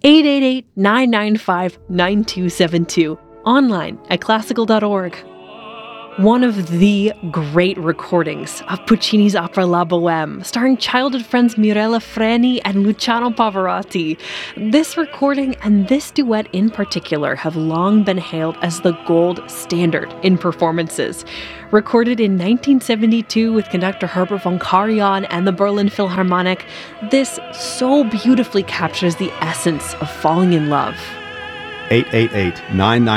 888-995-9272. Online at classical.org. One of the great recordings of Puccini's opera La Bohème, starring childhood friends Mirella Freni and Luciano Pavarotti. This recording and this duet in particular have long been hailed as the gold standard in performances. Recorded in 1972 with conductor Herbert von Karajan and the Berlin Philharmonic, this so beautifully captures the essence of falling in love. 888-995